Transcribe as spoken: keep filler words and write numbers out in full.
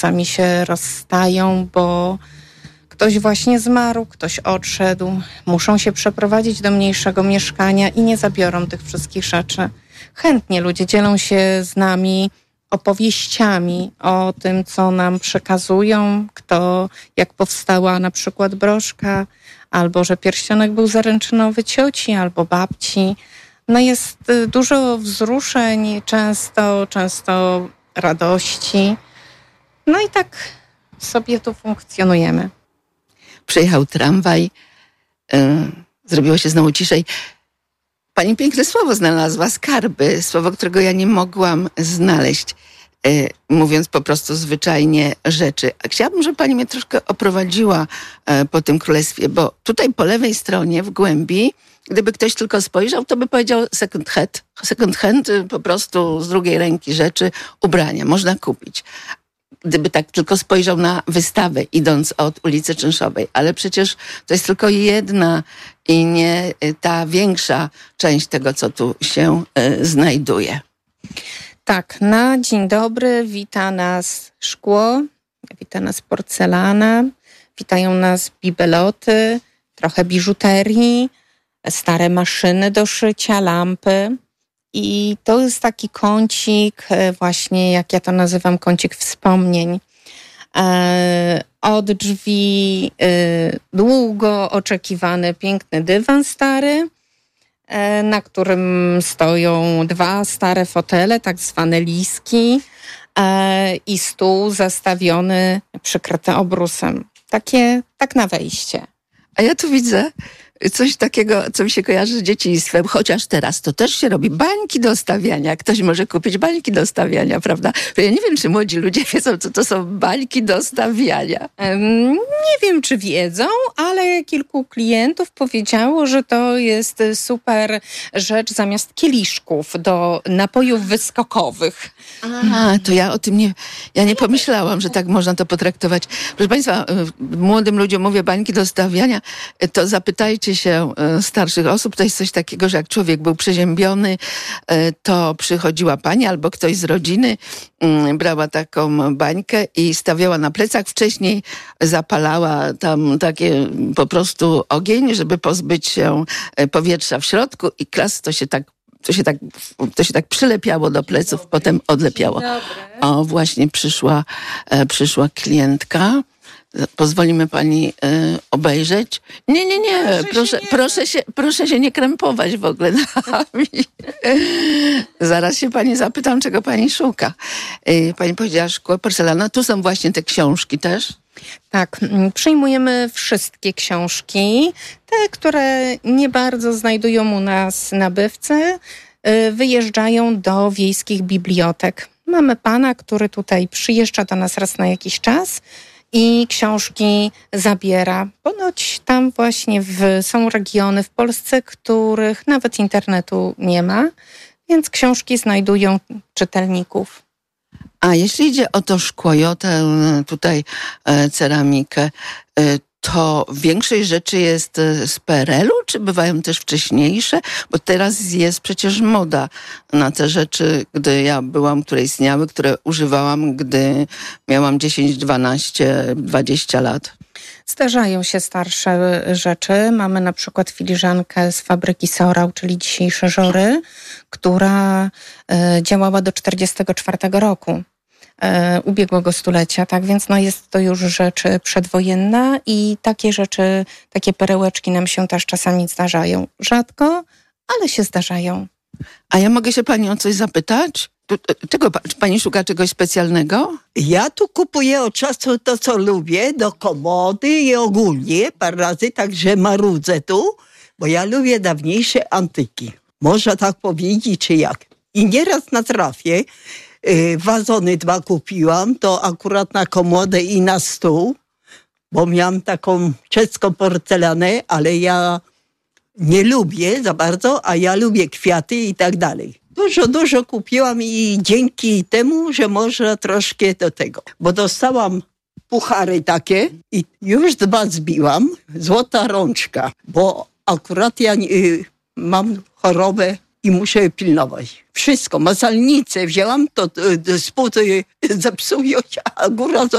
Czasami się rozstają, bo ktoś właśnie zmarł, ktoś odszedł, muszą się przeprowadzić do mniejszego mieszkania i nie zabiorą tych wszystkich rzeczy. Chętnie ludzie dzielą się z nami opowieściami o tym, co nam przekazują, kto, jak powstała na przykład broszka, albo że pierścionek był zaręczynowy cioci albo babci. No jest dużo wzruszeń, często, często radości. No i tak sobie tu funkcjonujemy. Przejechał tramwaj, yy, zrobiło się znowu ciszej. Pani piękne słowo znalazła, skarby, słowo, którego ja nie mogłam znaleźć, yy, mówiąc po prostu zwyczajnie rzeczy. Chciałabym, żeby pani mnie troszkę oprowadziła yy, po tym królestwie, bo tutaj po lewej stronie, w głębi, gdyby ktoś tylko spojrzał, to by powiedział second hand. Second hand, yy, po prostu z drugiej ręki rzeczy, ubrania, można kupić. Gdyby tak tylko spojrzał na wystawę, idąc od ulicy Czynszowej. Ale przecież to jest tylko jedna i nie ta większa część tego, co tu się y, znajduje. Tak, na dzień dobry wita nas szkło, wita nas porcelana, witają nas bibeloty, trochę biżuterii, stare maszyny do szycia, lampy. I to jest taki kącik, właśnie jak ja to nazywam, kącik wspomnień. E, od drzwi e, długo oczekiwany piękny dywan stary, e, na którym stoją dwa stare fotele, tak zwane liski, e, i stół zastawiony, przykryty obrusem. Takie, tak na wejście. A ja tu widzę coś takiego, co mi się kojarzy z dzieciństwem, chociaż teraz to też się robi. Bańki do stawiania. Ktoś może kupić bańki do stawiania, prawda? Ja nie wiem, czy młodzi ludzie wiedzą, co to są bańki do stawiania. Um, nie wiem, czy wiedzą, ale kilku klientów powiedziało, że to jest super rzecz zamiast kieliszków do napojów wyskokowych. Aha, to ja o tym nie, ja nie pomyślałam, że tak można to potraktować. Proszę państwa, młodym ludziom mówię bańki do stawiania, to zapytajcie się starszych osób. To jest coś takiego, że jak człowiek był przeziębiony, to przychodziła pani albo ktoś z rodziny, brała taką bańkę i stawiała na plecach. Wcześniej zapalała tam takie po prostu ogień, żeby pozbyć się powietrza w środku i klas to się tak To się, tak, to się tak przylepiało do pleców, dobry, potem odlepiało. O, właśnie przyszła, e, przyszła klientka. Pozwolimy pani e, obejrzeć? Nie, nie, nie. Proszę, proszę, się nie, proszę, się, proszę się nie krępować w ogóle nami. Zaraz się pani zapytam, czego pani szuka. E, pani powiedziała szkło, porcelana. Tu są właśnie te książki też. Tak, przyjmujemy wszystkie książki, te, które nie bardzo znajdują u nas nabywcy, wyjeżdżają do wiejskich bibliotek. Mamy pana, który tutaj przyjeżdża do nas raz na jakiś czas i książki zabiera. Ponoć tam właśnie w, są regiony w Polsce, których nawet internetu nie ma, więc książki znajdują czytelników. A jeśli idzie o to szkło i o tę tutaj e, ceramikę, e, to większość rzeczy jest z P R L u, czy bywają też wcześniejsze? Bo teraz jest przecież moda na te rzeczy, gdy ja byłam, które istniały, które używałam, gdy miałam dziesięć, dwanaście, dwadzieścia lat. Zdarzają się starsze rzeczy. Mamy na przykład filiżankę z fabryki Sorał, czyli dzisiejsze Żory, która e, działała do czterdziestego czwartego roku. ubiegłego stulecia, tak więc no jest to już rzecz przedwojenna i takie rzeczy, takie perełeczki nam się też czasami zdarzają. Rzadko, ale się zdarzają. A ja mogę się pani o coś zapytać? Czego, czy pani szuka czegoś specjalnego? Ja tu kupuję od czasu to, co lubię, do komody i ogólnie parę razy, także marudzę tu, bo ja lubię dawniejsze antyki. Można tak powiedzieć, czy jak. I nieraz natrafię, yy, wazony dwa kupiłam, to akurat na komodę i na stół, bo miałam taką czeską porcelanę, ale ja nie lubię za bardzo, a ja lubię kwiaty i tak dalej. Dużo, dużo kupiłam i dzięki temu, że można troszkę do tego. Bo dostałam puchary takie i już dwa zbiłam. Złota rączka, bo akurat ja y, mam chorobę i muszę pilnować. Wszystko, mazalnicę wzięłam, to spód zepsują się, a góra